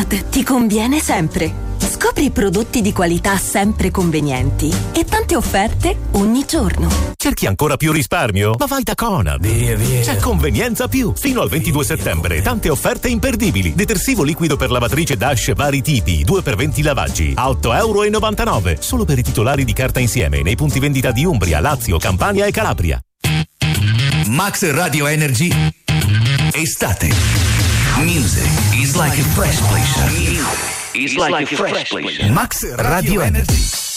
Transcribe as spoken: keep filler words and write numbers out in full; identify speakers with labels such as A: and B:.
A: Conad ti conviene sempre. Scopri prodotti di qualità sempre convenienti e tante offerte ogni giorno.
B: Cerchi ancora più risparmio? Ma vai da Conad.
C: Via, via.
B: C'è Convenienza Più. Fino al ventidue settembre. Tante offerte imperdibili. Detersivo liquido per lavatrice Dash vari tipi. due per venti lavaggi. A otto e novantanove euro. Solo per i titolari di Carta Insieme. Nei punti vendita di Umbria, Lazio, Campania e Calabria.
D: Max Radio Energy. Estate. Music is like a fresh pleasure. Is like a fresh pleasure. Max Radio Energy.